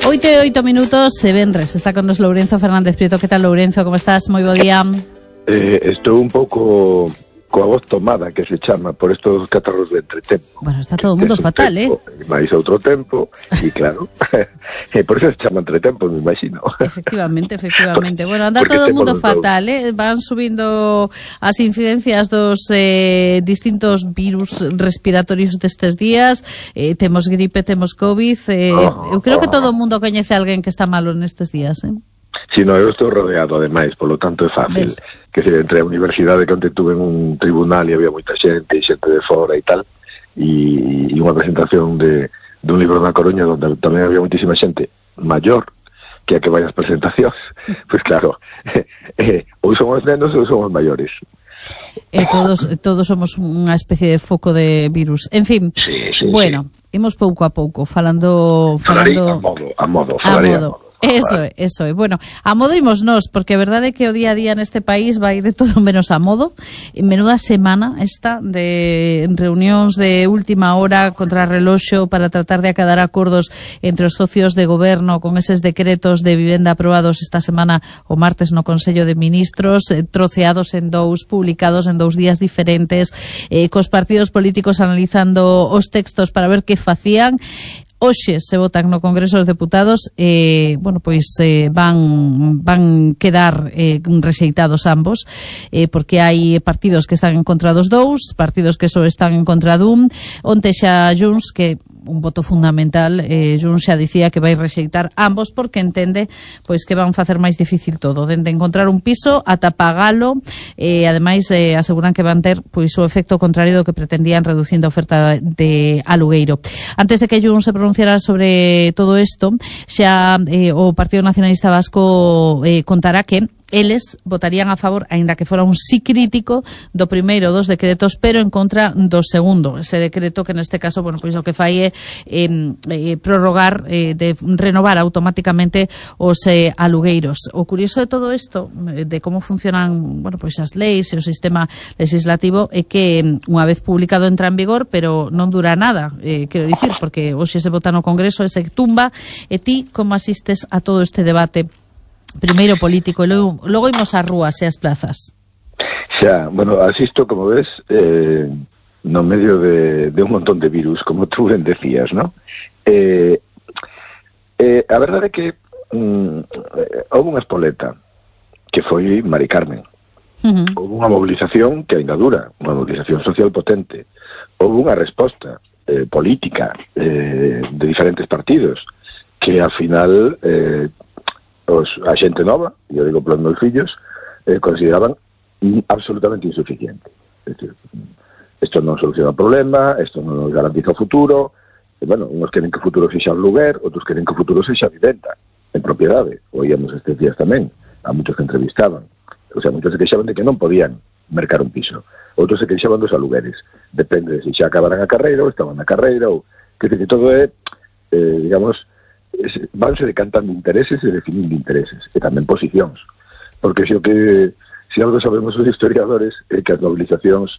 8:08, se venres. Está con nos Lourenzo Fernández Prieto. Que tal, Lourenzo? Como estás? Moi bo día. Estou un pouco coa voz tomada, que se chama, por estos catarros de entretempo. Bueno, está todo o mundo fatal, tempo, máis outro tempo, e claro, por eso se chama entretempo, me imagino. Efectivamente. Bueno, anda todo o mundo fatal, van subindo as incidencias dos distintos virus respiratorios destes días, temos gripe, temos COVID, eu creo que todo o mundo coñece a alguén que está malo nestes días, Si no, eu estou rodeado, ademais, polo tanto é fácil. ¿Ves? Que se entre a universidade que onte tuve en un tribunal e había moita xente de fora e tal, e unha presentación dun libro na Coruña onde tamén había moitísima xente maior que a que vai as presentacións, pois claro, ou son os nenos ou son os maiores. Todos somos unha especie de foco de virus. En fin, sí, bueno, imos pouco a pouco, falando a modo. Eso é. Bueno, a modo imos nós, porque a verdade é que o día a día neste país vai de todo menos a modo. Menuda semana esta de reunións de última hora contra reloxo para tratar de acadar acordos entre os socios de goberno con eses decretos de vivenda aprobados esta semana o martes no Consello de Ministros, troceados en dous, publicados en 2 días diferentes, cos partidos políticos analizando os textos para ver que facían. Hoxe se votan no Congreso dos Deputados, van quedar rexeitados ambos, porque hai partidos que están en contra dos dous, partidos que só están en contra dun. Onte xa Junts, que un voto fundamental, Junts xa dicía que vai rexeitar ambos porque entende pois que van facer máis difícil todo, dende encontrar un piso ata pagalo, ademais aseguran que van ter pois o efecto contrario do que pretendían reducindo a oferta de alugueiro. Antes de que Junts se pronunciara sobre todo isto, xa o Partido Nacionalista Vasco contará que eles votarían a favor, aínda que fora un sí crítico do primeiro dos decretos, pero en contra do segundo. Ese decreto que neste caso, bueno, pois o que fai é prorrogar, de renovar automáticamente os alugueiros. O curioso de todo isto, de como funcionan, bueno, pois as leis e o sistema legislativo, é que unha vez publicado entra en vigor, pero non dura nada, quero dicir, porque hoxe se vota no Congreso e se tumba. E ti como asistes a todo este debate? Primeiro político e logo imos ás rúas e ás plazas. Xa, bueno, asisto, como ves, no medio de un montón de virus, como tú ben decías, ¿no? A verdade é que houve unha espoleta que foi Mari Carmen. Houve unha mobilización que ainda dura, unha mobilización social potente. Houve unha resposta política de diferentes partidos que ao final a xente nova, e eu digo polos meus fillos, consideraban absolutamente insuficiente. É dicir, isto non soluciona o problema, isto non nos garantiza o futuro, bueno, uns queren que o futuro sexa un lugar, outros queren que o futuro sexa vivenda, en propiedade. Oíamos estes días tamén, a muchos que entrevistaban. O sea, muchos se queixaban de que non podían mercar un piso. Outros se queixaban dos alugueres. Depende de se xa acabaran a carreira ou estaban na carreira, ou que todo é, digamos, vanse decantando intereses e definindo intereses, e tamén posicións, porque se algo sabemos os historiadores é que as movilizacións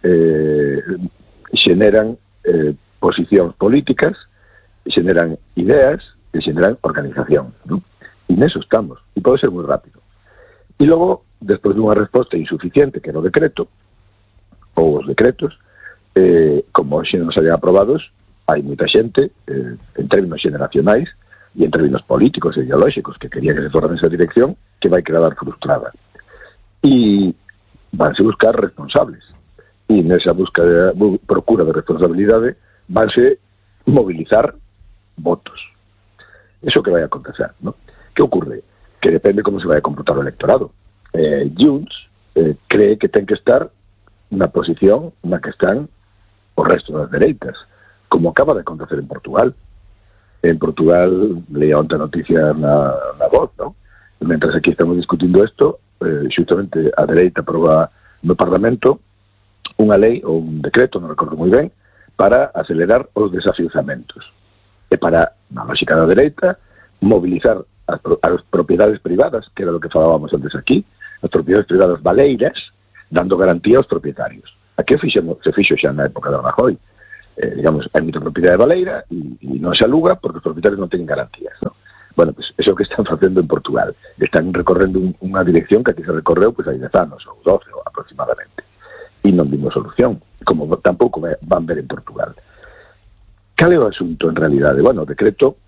xeneran posicións políticas, xeneran ideas e xeneran organización, ¿no? E neso estamos, e pode ser moi rápido. E logo, despois dunha resposta insuficiente, que era o decreto ou os decretos, como hoxe non salían aprobados, hai moita xente, en términos generacionais e en términos políticos e ideolóxicos, que quería que se forra nesa dirección, que vai quedar frustrada. E vanse buscar responsables. E nesa procura de responsabilidade vanse mobilizar votos. Eso que vai a acontecer, ¿no? Que ocurre? Que depende como se vai a comportar o electorado. Junts cree que ten que estar na posición na que están o resto das dereitas, como acaba de acontecer en Portugal. En Portugal, leía onte a noticia na Voz, ¿no? Mentras aquí estamos discutindo isto, xustamente a dereita aproba no Parlamento unha lei ou un decreto, non recordo moi ben, para acelerar os desafiuzamentos. E para, na lógica da dereita, mobilizar as propiedades privadas, que era o que falábamos antes aquí, as propiedades privadas valeiras, dando garantía aos propietarios. Aquí se fixo xa na época de Rajoy. Digamos, hai moita propiedade baleira e non se aluga porque os propietarios non teñen garantías, ¿no? Bueno, pues eso que están facendo en Portugal. Están recorrendo unha dirección que aquí se recorreu pues, hai 10 anos, ou 12 aproximadamente. E non vimos solución, como tampouco van ver en Portugal. Cal é o asunto, en realidade? Bueno, o decreto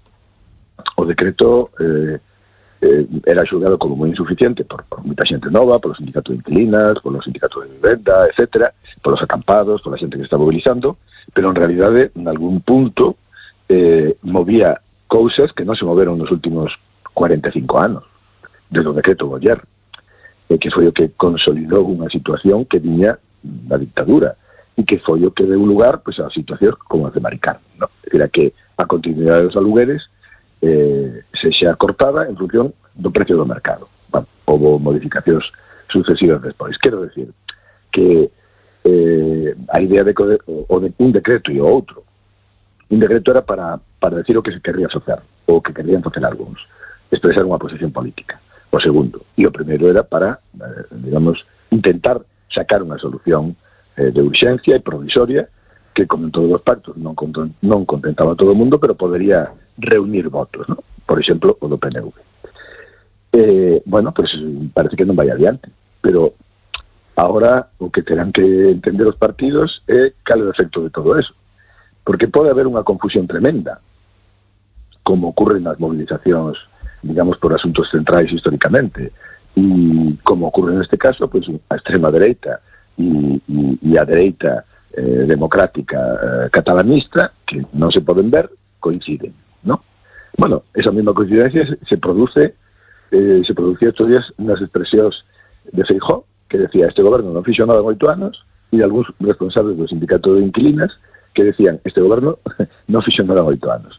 era xulgado como moi insuficiente por moita xente nova, polo sindicato de inquilinas, polo sindicato de vivenda, etcétera, polos acampados, pola xente que está mobilizando, pero en realidade, en algún punto, movía cousas que non se moveron nos últimos 45 anos, desde o decreto Goyer, que foi o que consolidou unha situación que viña da dictadura, e que foi o que deu lugar pues, a situacións como as de Maricar, ¿no? Era que a continuidade dos alugueres sexa cortada en función do precio do mercado. Bueno, houve modificacións sucesivas despois. Quero decir que a idea de un decreto e o outro. Un decreto era para decir o que se querría facer, ou que querían facer algúns, expresar unha posición política. O segundo. E o primeiro era para, digamos, intentar sacar unha solución de urxencia e provisoria que, como en todos os pactos, non contentaba a todo o mundo, pero podería reunir votos, ¿no? Por exemplo, o do PNV. Bueno, pues parece que non vai adiante, pero agora o que terán que entender os partidos é cal é o efecto de todo eso, porque pode haber unha confusión tremenda, como ocurre nas movilizacións, digamos, por asuntos centrais históricamente, e como ocurre neste caso, pues a extrema dereita e a dereita democrática catalanista, que non se poden ver, coinciden, ¿no? Bueno, esa mesma coincidencia se producía estes días nas expresións de Feijóo, que decía, este goberno non fixo nada en 8 anos, e algúns responsables do sindicato de inquilinas que decían, este goberno non fixo nada en 8 anos.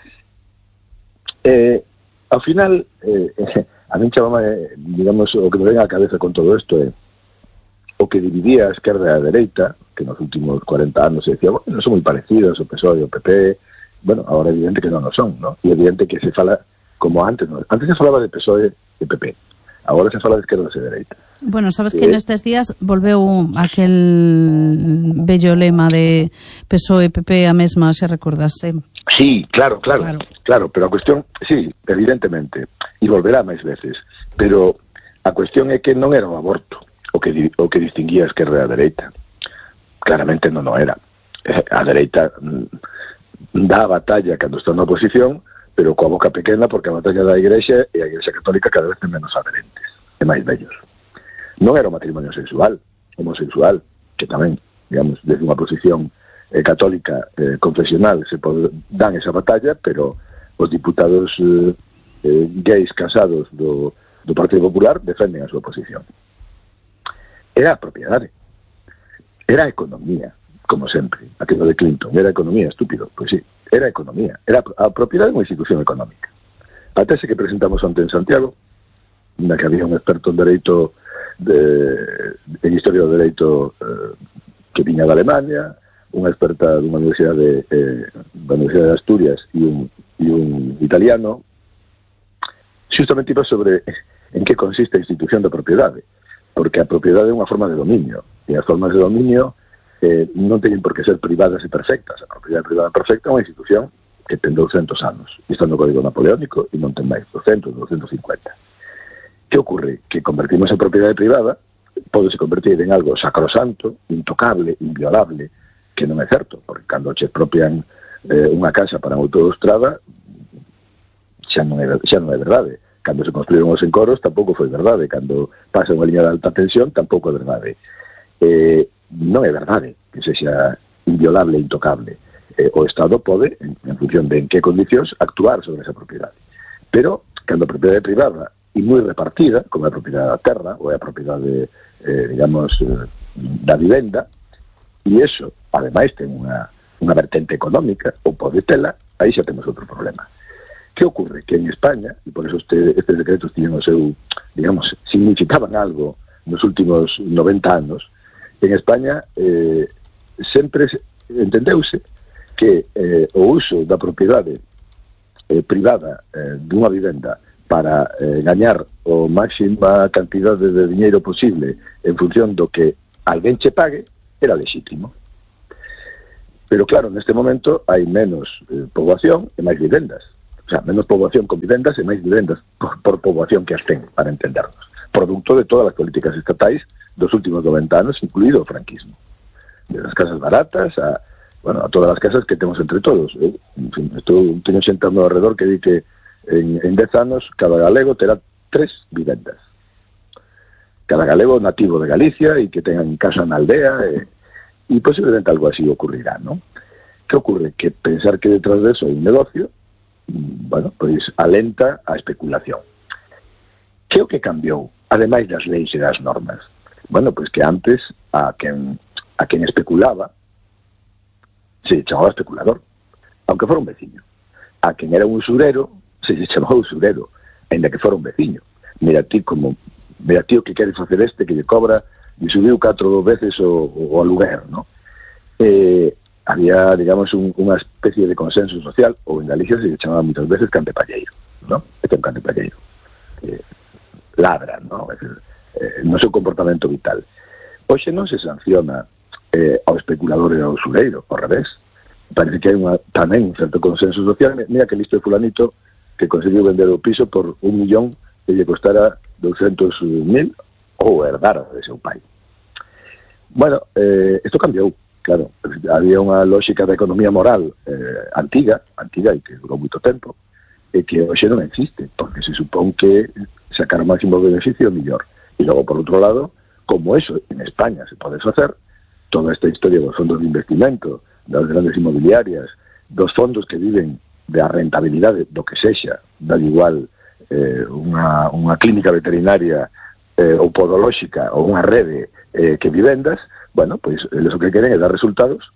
Ao final, a min chamame, digamos, o que me ven á cabeza con todo isto é o que dividía a esquerda e a dereita, que nos últimos 40 anos se decía, bueno, non son moi parecidos o PSOE e o PP. Bueno, ahora é evidente que non o son, ¿no? E é evidente que se fala como antes, ¿no? Antes se falaba de PSOE e PP, agora se fala de esquerda e dereita. Bueno, sabes que nestes días volveu aquel bello lema de PSOE e PP a mesma, se recordase. Sí, claro, pero a cuestión, sí, evidentemente, e volverá máis veces, pero a cuestión é que non era o aborto o que distinguía a esquerda e a dereita. Claramente non o era. A dereita dá a batalla cando está na oposición, pero coa boca pequena, porque a batalla da Igrexa e a Igrexa Católica cada vez ten menos adherentes e máis vellos. Non era o matrimonio homosexual, que tamén, digamos, desde unha posición católica confesional se dan esa batalla, pero os diputados gays casados do Partido Popular defenden a súa posición. Era a propiedade, era a economía, como sempre, aquilo de Clinton, era economía, estúpido, pois sí, era economía, era a propiedade de unha institución económica. A tese que presentamos onte en Santiago, na que había un experto en dereito en historia do dereito que viña da Alemania, unha experta dunha universidade da Universidade de Asturias e un italiano, justamente iba sobre en que consiste a institución da propiedade, porque a propiedade é unha forma de dominio, e as formas de dominio non teñen por que ser privadas e perfectas. A propiedade privada perfecta é unha institución que ten 200 anos, e está no Código Napoleónico e non ten máis 200, 250. Que ocorre? Que convertimos a propiedade privada podese convertir en algo sacrosanto, intocable, inviolable, que non é certo, porque cando che expropian unha casa para unha autoestrada xa non é verdade. Cando se construíron os encoros tampouco foi verdade, cando pasa unha liña de alta tensión tampouco é verdade. Non é verdade que sexa inviolable e intocable. O Estado pode, en función de en que condicións, actuar sobre esa propiedade. Pero, cando a propiedade privada e moi repartida, como a propiedade da terra ou a propiedade, digamos, da vivenda, e iso, ademais, ten unha vertente económica, ou pode tela, aí xa temos outro problema. Que ocurre? Que en España, e por eso estes decretos tiñen o seu, digamos, significaban algo nos últimos 90 anos, en España sempre entendeuse que o uso da propiedade privada dunha vivenda para gañar o máxima cantidade de diñeiro posible en función do que alguén che pague era lexítimo. Pero claro, neste momento hai menos poboación e máis vivendas. O sea, menos poboación con vivendas e máis vivendas por poboación que as ten, para entendernos. Producto de todas as políticas estatais dos últimos 90 anos, incluído o franquismo. De as casas baratas a todas as casas que temos entre todos. En fin, teño xente ao meu alrededor que di que en 10 anos cada galego terá 3 vivendas. Cada galego nativo de Galicia e que tengan casa na aldea e posiblemente algo así ocurrirá, ¿no? Que ocurre? Que pensar que detrás de eso hai un negocio, pois alenta a especulación. Que o que cambiou, ademais das leis e das normas? Pois que antes a quen especulaba se chamaba especulador, aunque fora un veciño. A quen era un usurero se chamaba usurero, ainda que fora un veciño. Mira tío que quere facer que lle cobra e subiu 4 veces o aluguer, ¿no? Había, digamos, unha especie de consenso social, ou en Galicia se lle chamaba muitas veces cantepalleiro, ¿no? Este é un cantepalleiro. Ladra, ¿no? É decir, no seu comportamento vital. Hoxe non se sanciona ao especulador e ao usureiro, ao revés. Parece que hai tamén un certo consenso social. Mira que listo de fulanito que conseguiu vender o piso por 1 millón que lle costara 200.000 ou herdar de seu pai. Isto cambiou, claro. Había unha lógica da economía moral antiga e que durou moito tempo, e que hoxe non existe, porque se supón que sacar o máximo beneficio mellor. E logo, por outro lado, como eso en España se pode facer, toda esta historia dos fondos de investimento, das grandes inmobiliarias, dos fondos que viven da rentabilidade do que sexa, da igual unha clínica veterinaria ou podolóxica ou unha rede que vivendas, pois eles o que queren é dar resultados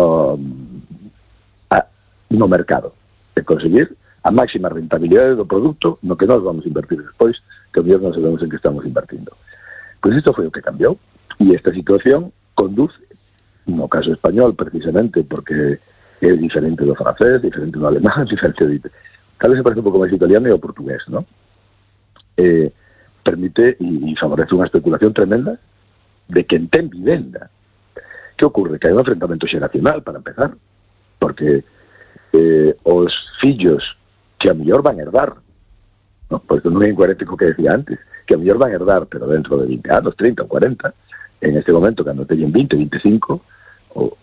no mercado, e conseguir a máxima rentabilidade do produto no que nós vamos invertir despois, que o mellor non sabemos en que estamos invertindo. Pois isto foi o que cambiou, e esta situación conduce, no caso español precisamente porque é diferente do francés, diferente do alemán, diferente tal vez se parece un pouco máis italiano e o portugués, ¿no? Permite e favorece unha especulación tremenda de quen ten vivenda. Que ocurre? Que hai un enfrentamento xeracional, para empezar, porque os fillos que a mellor van herdar, ¿no? Porque non é incoherente co que decía antes, que a mellor van herdar, pero dentro de 20 anos, 30 ou 40, en este momento, cando teñen 20, 25 ou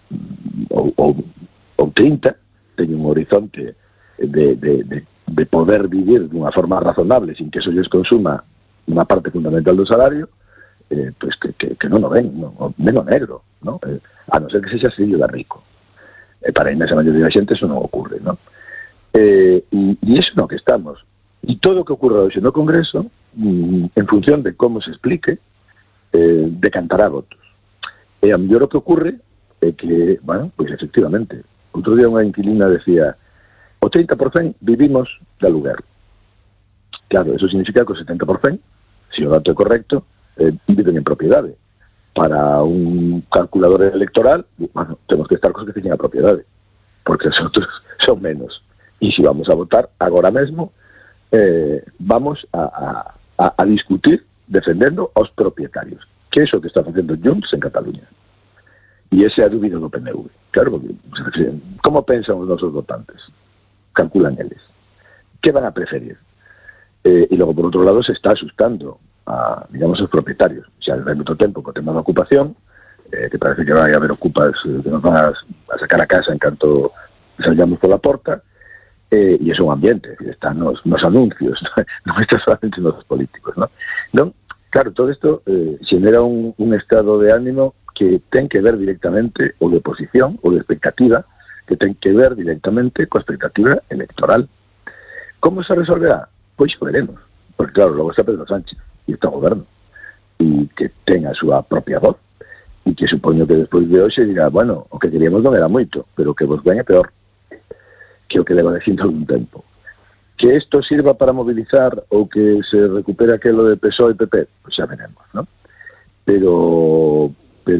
30, teñen un horizonte de poder vivir dunha forma razonable sin que eso lles consuma unha parte fundamental do salario, pois que non o ven, non o negro, ¿no? A non ser que sexa fillo de rico. Para a inmensa maioría da xente eso non ocurre, ¿no? E iso no que estamos. E todo o que ocurra hoxe no Congreso, en función de como se explique, decantará votos. E a mellor o que ocurre é que, pois efectivamente, outro día unha inquilina decía o 30% vivimos de aluguer. Claro, eso significa que o 70%, se o dato é correcto, viven en propiedade. Para un calculador electoral, temos que estar cos que teñen a propiedade, porque os outros son menos. E se vamos a votar agora mesmo, vamos a discutir defendendo aos propietarios, que é iso que está facendo Junts en Cataluña. E ese é a dúbida do PNV. Claro, porque, como pensan os nosos votantes? Calculan eles. Que van a preferir? E logo, por outro lado, se está asustando a, digamos, os propietarios. Xa hai moito tempo co tema da ocupación, que parece que vai haber ocupas que nos van a sacar a casa en canto salgamos pola porta, e é un ambiente, están nos anuncios, non está solamente nos políticos, non? Non, claro, todo isto xenera un estado de ánimo que ten que ver directamente ou de oposición ou de expectativa, que ten que ver directamente coa expectativa electoral. Como se resolverá? Pois veremos, porque claro, logo está Pedro Sánchez e está o goberno, e que ten a súa propia voz, e que supoño que despois de hoxe dirá, bueno, o que queríamos non era moito, pero que vos ven é peor que o que leva dicindo algún tempo. Que isto sirva para movilizar ou que se recupere aquelo de PSOE e PP, pois xa veremos, ¿no? Pero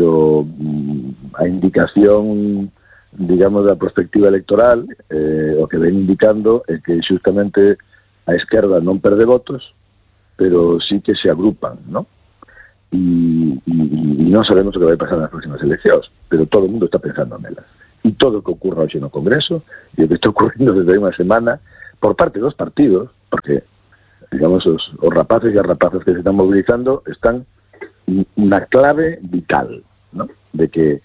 a indicación, digamos, da perspectiva electoral, o que ven indicando é que xustamente a esquerda non perde votos, pero sí que se agrupan, ¿no? E non sabemos o que vai pasar nas próximas eleccións, pero todo o mundo está pensando nelas. E todo o que ocurra hoxe no Congreso, e o que está ocurrindo desde unha semana, por parte dos partidos, porque, digamos, os rapaces e as rapazas que se están movilizando están na clave vital, ¿no? de que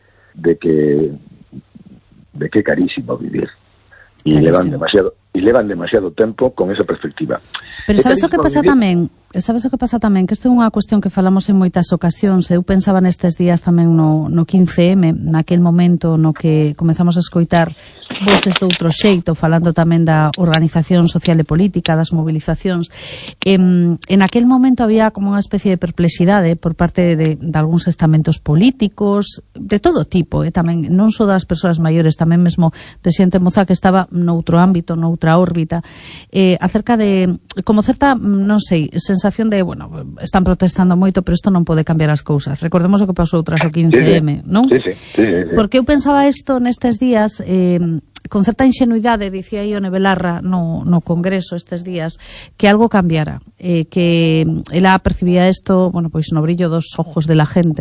é carísimo vivir. E levan demasiado tempo con esa perspectiva. Pero sabes o que pasa tamén? Sabes o que pasa tamén? Que isto é unha cuestión que falamos en moitas ocasións. Eu pensaba nestes días tamén no 15M, naquel momento no que comezamos a escoitar voces de outro xeito, falando tamén da organización social e política, das movilizacións. En aquel momento había como unha especie de perplexidade por parte de algúns estamentos políticos, de todo tipo, tamén non só das persoas maiores, tamén mesmo de xente moza que estaba noutro ámbito, noutra órbita, acerca de, como certa, non sei, sensación de, bueno, están protestando moito, pero isto non pode cambiar as cousas. Recordemos o que pasou tras o 15M, non? Sí. Porque eu pensaba isto nestes días, con certa ingenuidade, dicía Ione Belarra no Congreso estes días, que algo cambiara, que ela percibía isto, bueno, pois no brillo dos ojos de la gente,